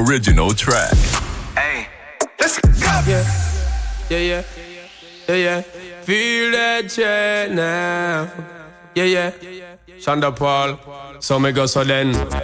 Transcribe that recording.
original track. Hey, let's go. Yeah. Feel that check now. Yeah. Shonda Paul, so me go so then.